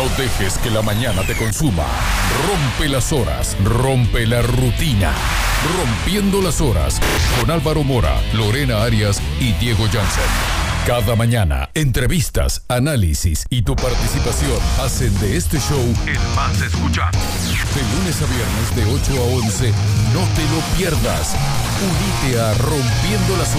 No dejes que la mañana te consuma. Rompe las horas, rompe la rutina. Rompiendo las horas con Álvaro Mora, Lorena Arias y Diego Jansen. Cada mañana, entrevistas, análisis y tu participación hacen de este show el más escuchado. De lunes a viernes de 8 a 11, no te lo pierdas. Unite a Rompiendo las